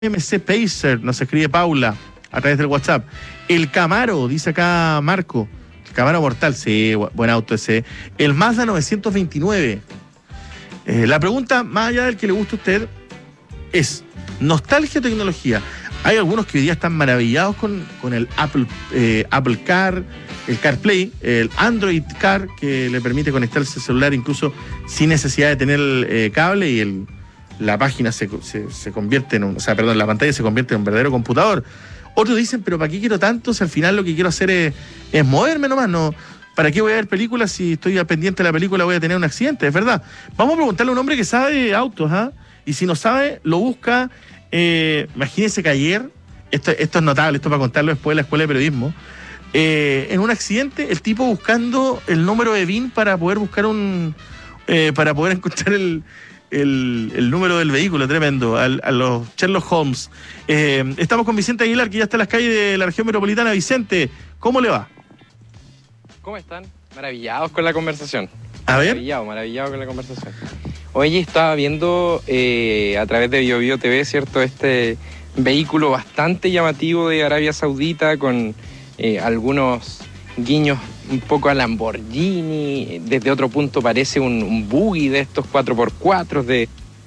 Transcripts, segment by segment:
MC Pacer, nos escribe Paula a través del WhatsApp. El Camaro, dice acá Marco. El Camaro Mortal, sí, buen auto ese. El Mazda 929. La pregunta, más allá del que le guste a usted, es nostalgia o tecnología. Hay algunos que hoy día están maravillados con el Apple Car, el CarPlay, el Android Car, que le permite conectarse al celular incluso sin necesidad de tener el cable, y la página se convierte en la pantalla se convierte en un verdadero computador. Otros dicen, pero ¿para qué quiero tanto si al final lo que quiero hacer es moverme nomás? No, ¿para qué voy a ver películas si estoy pendiente de la película voy a tener un accidente? Es verdad. Vamos a preguntarle a un hombre que sabe de autos, ¿ah? Y si no sabe, lo busca. Imagínense que ayer, esto es notable, esto para contarlo después de la escuela de periodismo, en un accidente, el tipo buscando el número de VIN para poder buscar para poder encontrar el número del vehículo, tremendo, a los Sherlock Holmes. Estamos con Vicente Aguilar, que ya está en las calles de la región metropolitana. Vicente, ¿cómo le va? ¿Cómo están? Maravillados con la conversación. A ver. Maravillado con la conversación. Oye, estaba viendo a través de BioBio TV, ¿cierto? Este vehículo bastante llamativo de Arabia Saudita con algunos guiños un poco a Lamborghini. Desde otro punto parece un buggy de estos 4x4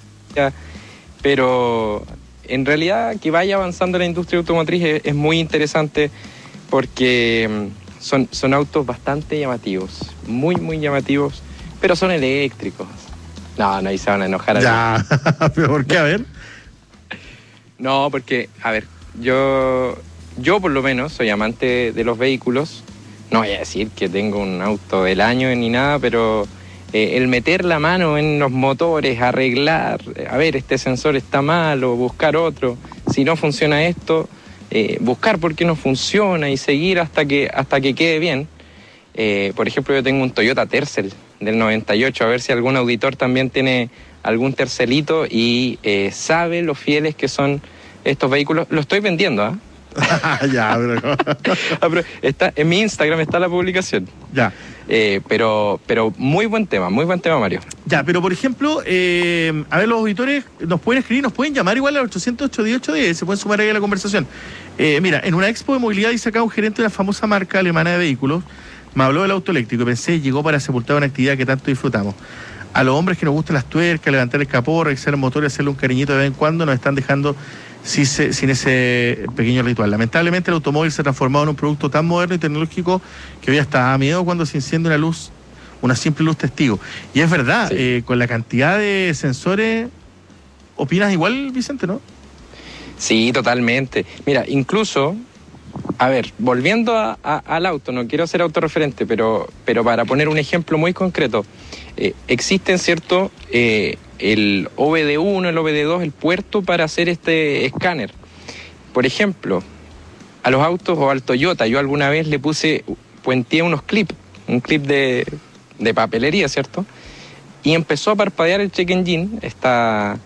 pero en realidad que vaya avanzando la industria automotriz es muy interesante porque son autos bastante llamativos, muy llamativos, pero son eléctricos. No, ahí se van a enojar. Ya, ¿pero por qué? A ver. No, porque, a ver, yo por lo menos soy amante de los vehículos. No voy a decir que tengo un auto del año ni nada, pero el meter la mano en los motores, arreglar, a ver, este sensor está mal o buscar otro, si no funciona esto, buscar por qué no funciona y seguir hasta que quede bien. Por ejemplo, yo tengo un Toyota Tercel del 98, a ver si algún auditor también tiene algún Tercelito y sabe lo fieles que son estos vehículos. Lo estoy vendiendo, ¿ah? Ya, pero está, en mi Instagram está la publicación. Ya. Pero muy buen tema, Mario. Ya, pero por ejemplo, a ver, los auditores nos pueden escribir, nos pueden llamar igual al 800-818-10, se pueden sumar ahí a la conversación. Mira, en una expo de movilidad dice acá un gerente de una famosa marca alemana de vehículos, me habló del auto eléctrico y pensé, llegó para sepultar una actividad que tanto disfrutamos. A los hombres que nos gustan las tuercas, levantar el capó, revisar el motor y hacerle un cariñito de vez en cuando, nos están dejando sin ese pequeño ritual. Lamentablemente el automóvil se ha transformado en un producto tan moderno y tecnológico que hoy hasta da miedo cuando se enciende una simple luz testigo. Y es verdad, sí. Con la cantidad de sensores, ¿opinas igual, Vicente, no? Sí, totalmente. Mira, incluso, a ver, volviendo al auto, no quiero ser autorreferente, pero para poner un ejemplo muy concreto, existen, ¿cierto?, el OBD1, el OBD2, el puerto para hacer este escáner. Por ejemplo, a los autos o al Toyota, yo alguna vez le puenteé un clip de papelería, ¿cierto? Y empezó a parpadear el check engine, esta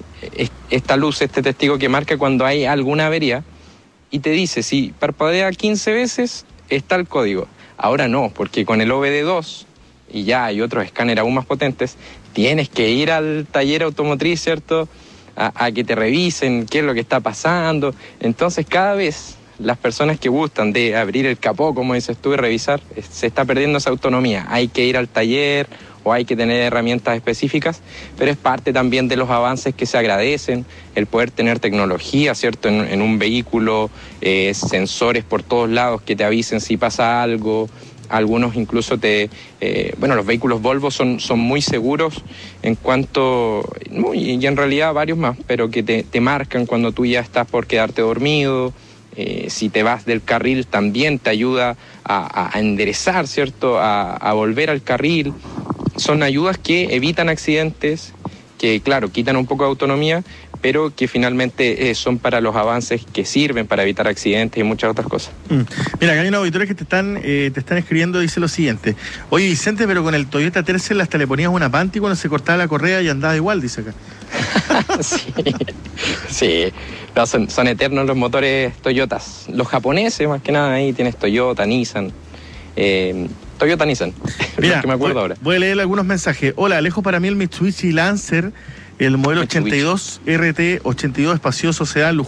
luz, este testigo que marca cuando hay alguna avería, y te dice, si parpadea 15 veces, está el código. Ahora no, porque con el OBD2, y ya hay otros escáneres aún más potentes, tienes que ir al taller automotriz, ¿cierto?, a que te revisen qué es lo que está pasando. Entonces, cada vez las personas que gustan de abrir el capó, como dices tú, y revisar, se está perdiendo esa autonomía. Hay que ir al taller o hay que tener herramientas específicas, pero es parte también de los avances que se agradecen, el poder tener tecnología, ¿cierto?, en un vehículo, sensores por todos lados que te avisen si pasa algo. Algunos incluso los vehículos Volvo son muy seguros en cuanto, y en realidad varios más, pero que te marcan cuando tú ya estás por quedarte dormido. Si te vas del carril también te ayuda a enderezar, ¿cierto?, a volver al carril. Son ayudas que evitan accidentes, que claro, quitan un poco de autonomía, pero que finalmente son para los avances que sirven para evitar accidentes y muchas otras cosas. Mira, acá hay unos auditores que te están escribiendo, dice lo siguiente. Oye, Vicente, pero con el Toyota Tercel hasta le ponías una panty cuando se cortaba la correa y andaba igual, dice acá. Sí. No, son eternos los motores Toyotas. Los japoneses, más que nada, ahí tienes Toyota, Nissan. Mira, que me acuerdo ahora. Voy a leer algunos mensajes. Hola, Alejo, para mí el Mitsubishi Lancer El modelo Mitsubishi. 82 RT 82 espacioso sedán